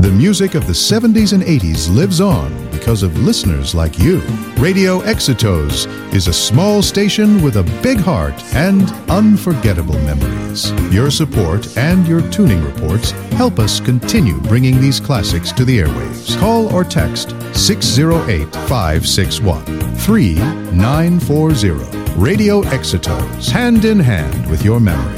the music of the 70s and 80s lives on because of listeners like you. Radio Exitos is a small station with a big heart and unforgettable memories. Your support and your tuning reports help us continue bringing these classics to the airwaves. Call or text 608-561-3940. Radio Exitos, hand in hand with your memory.